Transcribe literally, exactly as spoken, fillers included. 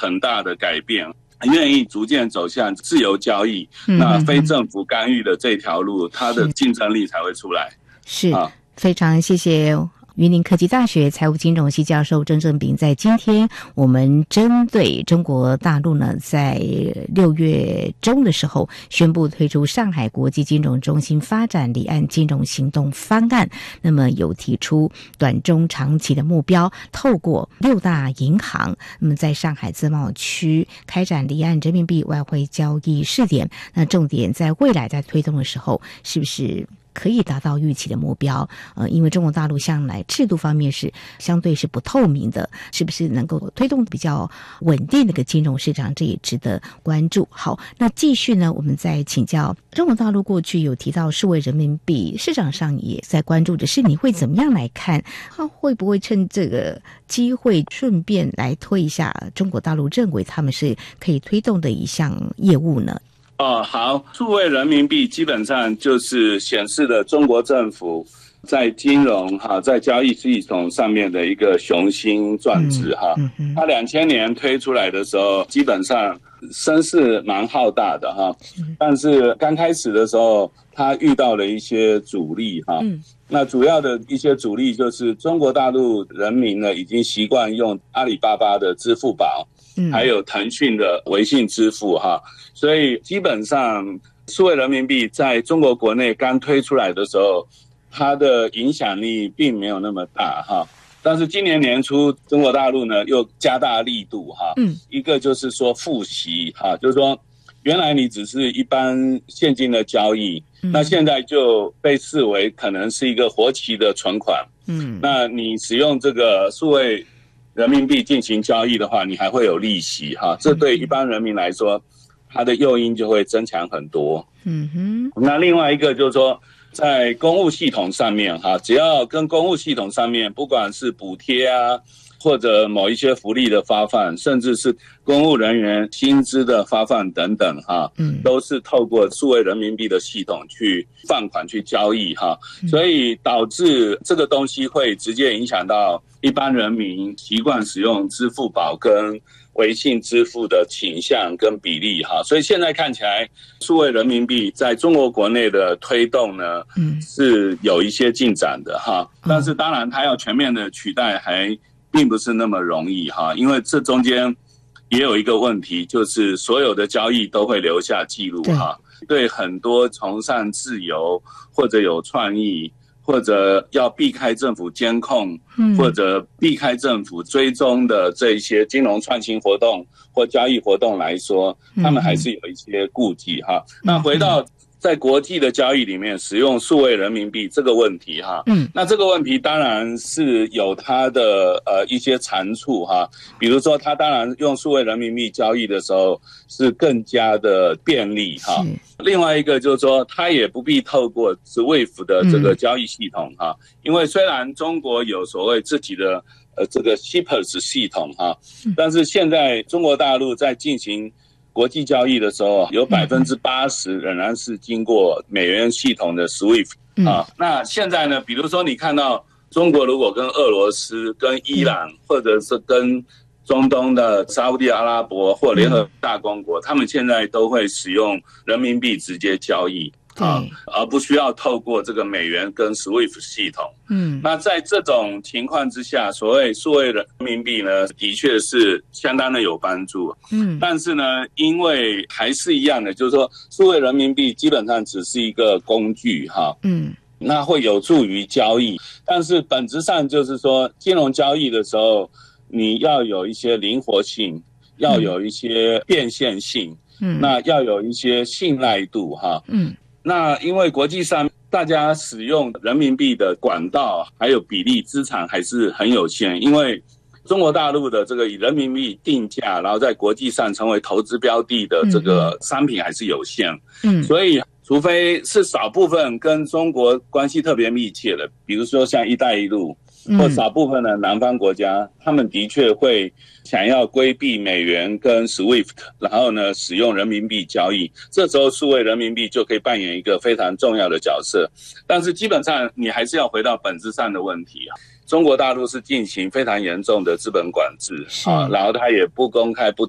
很大的改变，愿意逐渐走向自由交易，嗯、那非政府干预的这条路，它的竞争力才会出来。 是，啊、非常谢谢云林科技大学财务金融系教授曾正秉，在今天我们针对中国大陆呢，在六月中的时候宣布推出上海国际金融中心发展离岸金融行动方案，那么有提出短中长期的目标，透过六大银行，那么在上海自贸区开展离岸人民币外汇交易试点，那重点在未来在推动的时候，是不是可以达到预期的目标？呃，因为中国大陆向来制度方面是相对是不透明的，是不是能够推动比较稳定的一个金融市场，这也值得关注。好，那继续呢，我们再请教中国大陆过去有提到数位人民币，市场上也在关注的是你会怎么样来看，他会不会趁这个机会顺便来推一下中国大陆认为他们是可以推动的一项业务呢？ 哦，好，数位人民币基本上就是显示了中国政府在金融哈，在交易系统上面的一个雄心壮志哈。嗯嗯、它两千年推出来的时候，基本上声势蛮浩大的哈，嗯、但是刚开始的时候，它遇到了一些阻力哈。嗯、那主要的一些阻力就是中国大陆人民呢，已经习惯用阿里巴巴的支付宝。还有腾讯的微信支付哈，所以基本上数位人民币在中国国内刚推出来的时候，它的影响力并没有那么大哈。但是今年年初，中国大陆呢又加大力度哈，嗯，一个就是说付息哈，就是说原来你只是一般现金的交易，嗯、那现在就被视为可能是一个活期的存款，嗯，那你使用这个数位人民币进行交易的话，你还会有利息哈，这对一般人民来说，它的诱因就会增强很多。嗯哼。那另外一个就是说，在公务系统上面哈，只要跟公务系统上面，不管是补贴啊，或者某一些福利的发放，甚至是公务人员薪资的发放等等哈，嗯，都是透过数位人民币的系统去放款去交易哈，所以导致这个东西会直接影响到一般人民习惯使用支付宝跟微信支付的倾向跟比例哈，所以现在看起来数位人民币在中国国内的推动呢，嗯，是有一些进展的哈，但是当然它要全面的取代还并不是那么容易哈，因为这中间也有一个问题，就是所有的交易都会留下记录哈，对很多崇尚自由或者有创意或者要避开政府监控，嗯、或者避开政府追踪的这一些金融创新活动或交易活动来说，他们还是有一些顾忌哈。嗯、那回到在国际的交易里面使用数位人民币这个问题哈，嗯，那这个问题当然是有它的呃一些长处哈，比如说它当然用数位人民币交易的时候是更加的便利哈，另外一个就是说它也不必透过 S W I F T 的这个交易系统哈，嗯、因为虽然中国有所谓自己的呃这个 S I P S 系统哈，但是现在中国大陆在进行国际交易的时候，有 百分之八十 仍然是经过美元系统的 S W I F T、嗯、啊。那现在呢，比如说你看到中国如果跟俄罗斯、跟伊朗，嗯、或者是跟中东的沙烏地阿拉伯或联合大公国，嗯、他们现在都会使用人民币直接交易。啊，而不需要透过这个美元跟 S W I F T 系统。嗯，那在这种情况之下，所谓数位人民币呢，的确是相当的有帮助。嗯，但是呢，因为还是一样的，就是说，数位人民币基本上只是一个工具哈。嗯，那会有助于交易，但是本质上就是说，金融交易的时候，你要有一些灵活性，要有一些变现性。嗯，那要有一些信赖度哈。嗯。那因为国际上大家使用人民币的管道还有比例资产还是很有限，因为中国大陆的这个以人民币定价，然后在国际上成为投资标的的这个商品还是有限。嗯，所以除非是少部分跟中国关系特别密切的，比如说像一带一路，或少部分的南方国家，他们的确会想要规避美元跟 S W I F T， 然后呢使用人民币交易，这时候数位人民币就可以扮演一个非常重要的角色。但是基本上你还是要回到本质上的问题啊，中国大陆是进行非常严重的资本管制啊，然后它也不公开不